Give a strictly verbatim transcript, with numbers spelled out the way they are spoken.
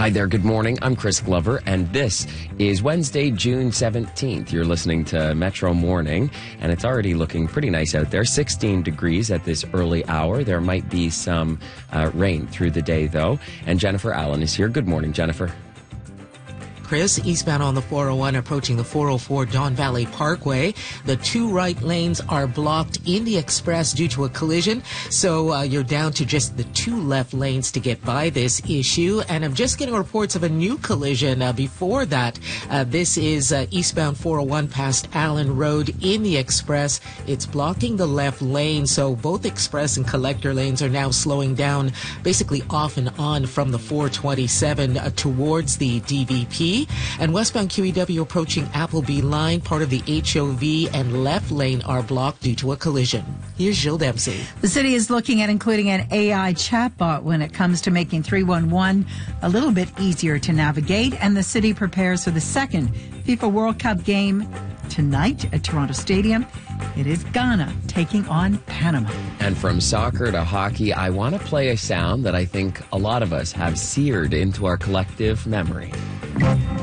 Hi there, good morning. I'm Chris Glover, and this is Wednesday, June seventeenth. You're listening to Metro Morning, and it's already looking pretty nice out there. sixteen degrees at this early hour. There might be some uh, rain through the day, though. And Jennifer Allen is here. Good morning, Jennifer. Chris, eastbound on the four oh one approaching the four oh four Don Valley Parkway. The two right lanes are blocked in the express due to a collision. So uh, you're down to just the two left lanes to get by this issue. And I'm just getting reports of a new collision uh, before that. Uh, this is uh, eastbound four oh one past Allen Road in the express. It's blocking the left lane. So both express and collector lanes are now slowing down basically off and on from the four twenty-seven uh, towards the D V P. And westbound Q E W approaching Appleby line, part of the H O V and left lane are blocked due to a collision. Here's Jill Dempsey. The city is looking at including an A I chatbot when it comes to making three one one a little bit easier to navigate. And the city prepares for the second FIFA World Cup game tonight at Toronto Stadium. It is Ghana taking on Panama. And from soccer to hockey, I want to play a sound that I think a lot of us have seared into our collective memory.